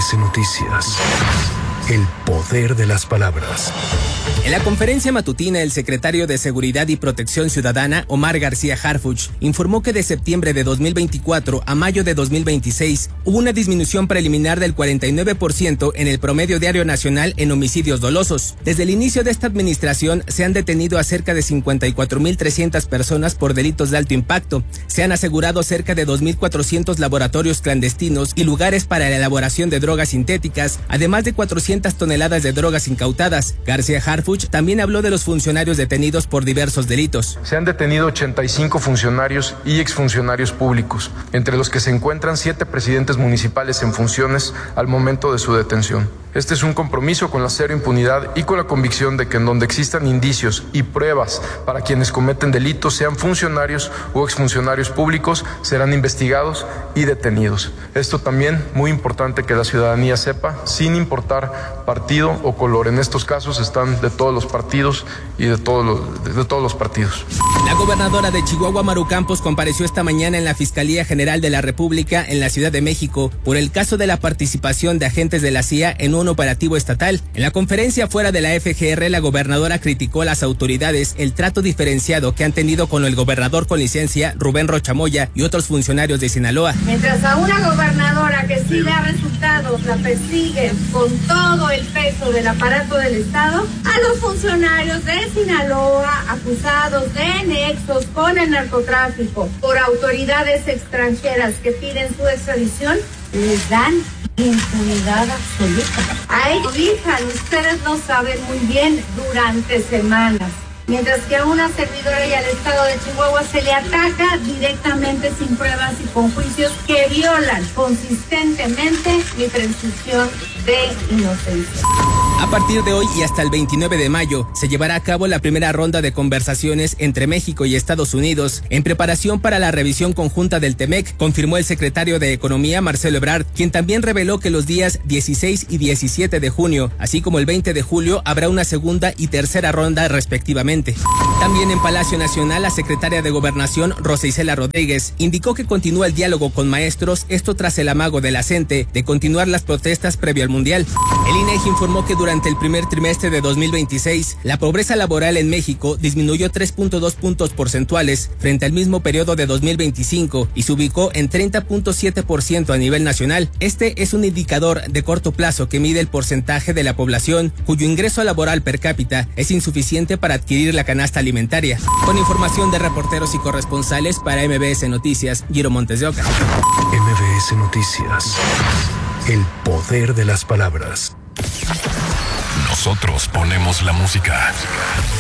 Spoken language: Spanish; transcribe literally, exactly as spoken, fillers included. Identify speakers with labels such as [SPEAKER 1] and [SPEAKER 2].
[SPEAKER 1] S Noticias. El poder de las palabras.
[SPEAKER 2] En la conferencia matutina, el secretario de Seguridad y Protección Ciudadana, Omar García Harfuch, informó que de septiembre de dos mil veinticuatro a mayo de dos mil veintiséis hubo una disminución preliminar del cuarenta y nueve por ciento en el promedio diario nacional en homicidios dolosos. Desde el inicio de esta administración se han detenido a cerca de cincuenta y cuatro mil trescientas personas por delitos de alto impacto. Se han asegurado cerca de dos mil cuatrocientos laboratorios clandestinos y lugares para la elaboración de drogas sintéticas, además de cuatrocientas toneladas de drogas incautadas. García Harfuch también habló de los funcionarios detenidos por diversos delitos.
[SPEAKER 3] Se han detenido ochenta y cinco funcionarios y exfuncionarios públicos, entre los que se encuentran siete presidentes municipales en funciones al momento de su detención. Este es un compromiso con la cero impunidad y con la convicción de que en donde existan indicios y pruebas para quienes cometen delitos, sean funcionarios o exfuncionarios públicos, serán investigados y detenidos. Esto también muy importante que la ciudadanía sepa, sin importar partido o color. En estos casos están de todos los partidos y de todos los, de todos los partidos.
[SPEAKER 2] La gobernadora de Chihuahua, Maru Campos, compareció esta mañana en la Fiscalía General de la República en la Ciudad de México por el caso de la participación de agentes de la C I A en un operativo estatal. En la conferencia fuera de la F G R, la gobernadora criticó a las autoridades el trato diferenciado que han tenido con el gobernador con licencia, Rubén Rocha Moya, y otros funcionarios de Sinaloa.
[SPEAKER 4] Mientras a una gobernadora que sí da resultados la persiguen con todo el peso del aparato del Estado, a los funcionarios de Sinaloa acusados de nexos con el narcotráfico por autoridades extranjeras que piden su extradición, les dan impunidad absoluta. A ellos dijan, ustedes no saben muy bien, durante semanas. Mientras que a una servidora y al Estado de Chihuahua se le ataca directamente sin pruebas y con juicios que violan consistentemente mi presunción de inocencia.
[SPEAKER 2] A partir de hoy y hasta el veintinueve de mayo se llevará a cabo la primera ronda de conversaciones entre México y Estados Unidos en preparación para la revisión conjunta del TEMEC, confirmó el secretario de Economía, Marcelo Ebrard, quien también reveló que los días dieciséis y diecisiete de junio, así como el veinte de julio, habrá una segunda y tercera ronda respectivamente. También en Palacio Nacional, la secretaria de Gobernación, Rosa Isela Rodríguez, indicó que continúa el diálogo con maestros, esto tras el amago de la CENTE de continuar las protestas previo al Mundial. El INEGI informó que durante el primer trimestre de dos mil veintiséis, la pobreza laboral en México disminuyó tres punto dos puntos porcentuales frente al mismo periodo de dos mil veinticinco y se ubicó en treinta punto siete por ciento a nivel nacional. Este es un indicador de corto plazo que mide el porcentaje de la población cuyo ingreso laboral per cápita es insuficiente para adquirir la canasta alimentaria. Con información de reporteros y corresponsales para M B S Noticias, Giro Montes de Oca.
[SPEAKER 1] M B S Noticias. El poder de las palabras.
[SPEAKER 5] Nosotros ponemos la música.